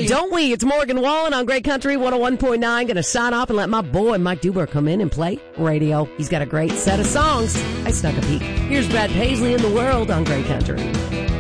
Don't we? It's Morgan Wallen on Great Country 101.9. Going to sign off and let my boy Mike Duber come in and play radio. He's got a great set of songs. I snuck a peek. Here's Brad Paisley in the World on Great Country.